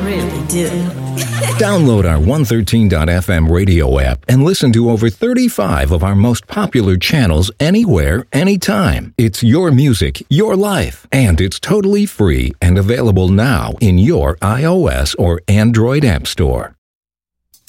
really do. Download our 113.fm radio app and listen to over 35 of our most popular channels anywhere, anytime. It's your music, your life, and it's totally free and available now in your iOS or Android app store.